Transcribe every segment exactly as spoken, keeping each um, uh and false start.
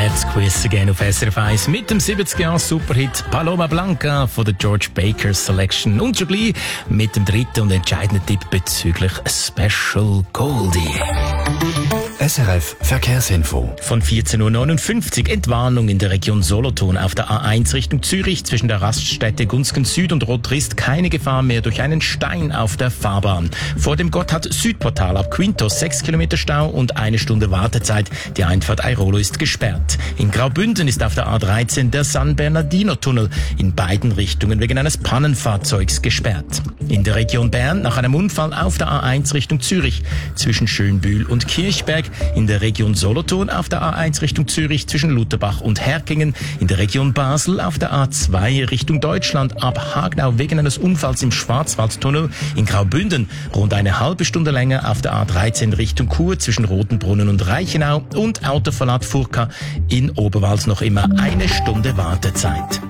Let's Quiz Again auf S R F eins mit dem siebzig-Jahr-Superhit Paloma Blanca von der George Baker Selection und schon gleich mit dem dritten und entscheidenden Tipp bezüglich Special Goldie. S R F Verkehrsinfo. Von vierzehn Uhr neunundfünfzig Entwarnung in der Region Solothurn auf der A eins Richtung Zürich zwischen der Raststätte Gunzgen Süd und Rotrist keine Gefahr mehr durch einen Stein auf der Fahrbahn. Vor dem Gotthard-Südportal ab Quintos sechs Kilometer Stau und eine Stunde Wartezeit. Die Einfahrt Airolo ist gesperrt. In Graubünden ist auf der A dreizehn der San Bernardino-Tunnel in beiden Richtungen wegen eines Pannenfahrzeugs gesperrt. In der Region Bern nach einem Unfall auf der A eins Richtung Zürich zwischen Schönbühl und Kirchberg. In der Region Solothurn auf der A eins Richtung Zürich zwischen Lutherbach und Herkingen. In der Region Basel auf der A zwei Richtung Deutschland ab Hagnau wegen eines Unfalls im Schwarzwaldtunnel. In Graubünden rund eine halbe Stunde länger auf der A dreizehn Richtung Chur zwischen Rotenbrunnen und Reichenau. Und Autoverlad Furka in Oberwald noch immer eine Stunde Wartezeit.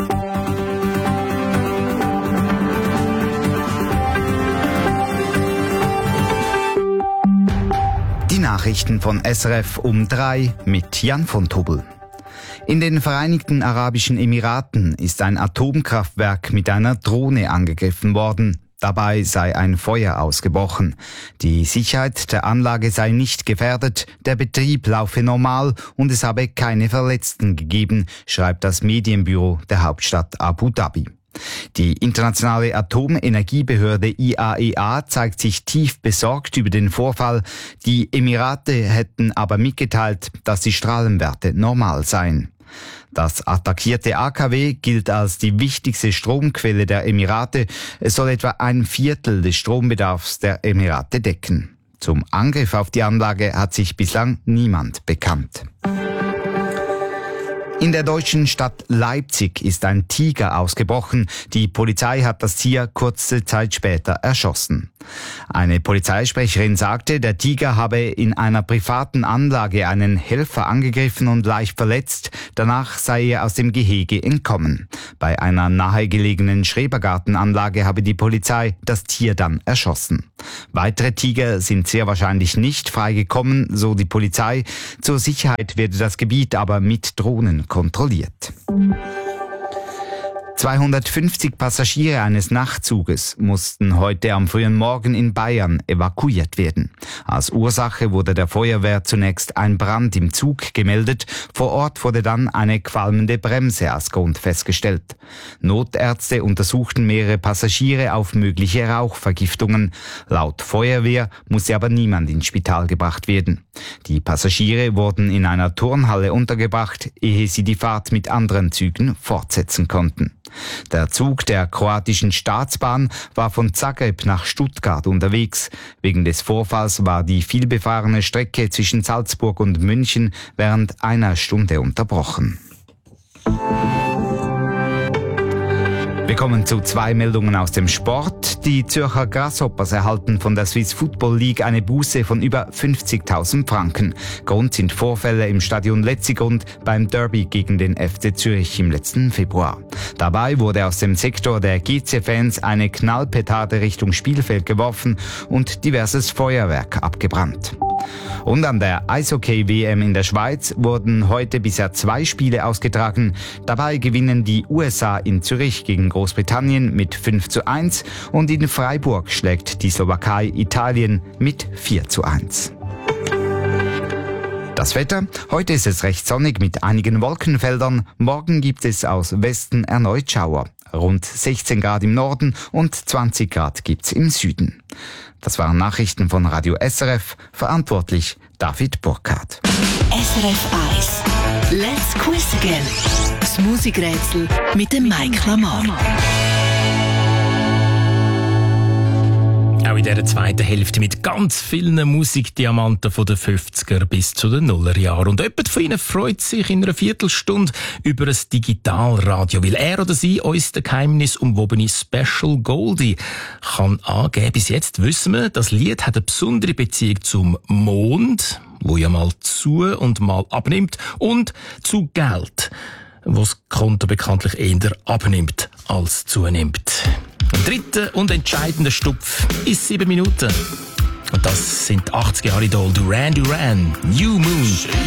Die Nachrichten von S R F um drei mit Jan von Tobel. In den Vereinigten Arabischen Emiraten ist ein Atomkraftwerk mit einer Drohne angegriffen worden. Dabei sei ein Feuer ausgebrochen. Die Sicherheit der Anlage sei nicht gefährdet, der Betrieb laufe normal und es habe keine Verletzten gegeben, schreibt das Medienbüro der Hauptstadt Abu Dhabi. Die internationale Atomenergiebehörde I A E A zeigt sich tief besorgt über den Vorfall. Die Emirate hätten aber mitgeteilt, dass die Strahlenwerte normal seien. Das attackierte A K W gilt als die wichtigste Stromquelle der Emirate. Es soll etwa ein Viertel des Strombedarfs der Emirate decken. Zum Angriff auf die Anlage hat sich bislang niemand bekannt. In der deutschen Stadt Leipzig ist ein Tiger ausgebrochen. Die Polizei hat das Tier kurze Zeit später erschossen. Eine Polizeisprecherin sagte, der Tiger habe in einer privaten Anlage einen Helfer angegriffen und leicht verletzt. Danach sei er aus dem Gehege entkommen. Bei einer nahegelegenen Schrebergartenanlage habe die Polizei das Tier dann erschossen. Weitere Tiger sind sehr wahrscheinlich nicht freigekommen, so die Polizei. Zur Sicherheit werde das Gebiet aber mit Drohnen kontrolliert. zweihundertfünfzig Passagiere eines Nachtzuges mussten heute am frühen Morgen in Bayern evakuiert werden. Als Ursache wurde der Feuerwehr zunächst ein Brand im Zug gemeldet. Vor Ort wurde dann eine qualmende Bremse als Grund festgestellt. Notärzte untersuchten mehrere Passagiere auf mögliche Rauchvergiftungen. Laut Feuerwehr musste aber niemand ins Spital gebracht werden. Die Passagiere wurden in einer Turnhalle untergebracht, ehe sie die Fahrt mit anderen Zügen fortsetzen konnten. Der Zug der kroatischen Staatsbahn war von Zagreb nach Stuttgart unterwegs. Wegen des Vorfalls war die vielbefahrene Strecke zwischen Salzburg und München während einer Stunde unterbrochen. Wir kommen zu zwei Meldungen aus dem Sport. Die Zürcher Grasshoppers erhalten von der Swiss Football League eine Buße von über fünfzigtausend Franken. Grund sind Vorfälle im Stadion Letzigrund beim Derby gegen den F C Zürich im letzten Februar. Dabei wurde aus dem Sektor der G C-Fans eine Knallpetarde Richtung Spielfeld geworfen und diverses Feuerwerk abgebrannt. Und an der Eishockey-W M in der Schweiz wurden heute bisher zwei Spiele ausgetragen. Dabei gewinnen die U S A in Zürich gegen Großbritannien mit fünf zu eins und in Freiburg schlägt die Slowakei Italien mit vier zu eins. Das Wetter. Heute ist es recht sonnig mit einigen Wolkenfeldern. Morgen gibt es aus Westen erneut Schauer. Rund sechzehn Grad im Norden und zwanzig Grad gibt's im Süden. Das waren Nachrichten von Radio S R F. Verantwortlich David Burkhardt. S R F eins. Let's Quiz Again. Das Musikrätsel mit dem Mike Lamar. Auch in dieser zweiten Hälfte mit ganz vielen Musikdiamanten von den fünfziger bis zu den Nullerjahren. Und jemand von Ihnen freut sich in einer Viertelstunde über ein Digitalradio, weil er oder sie uns das Geheimnis umwobene Special Goldie kann angeben. Bis jetzt wissen wir, das Lied hat eine besondere Beziehung zum Mond, wo ja mal zu und mal abnimmt, und zu Geld, wo das Konto bekanntlich eher abnimmt als zunimmt. Im dritten und entscheidenden Stupf ist sieben Minuten. Und das sind die achtzig Jahre Idol Duran Duran, New Moon.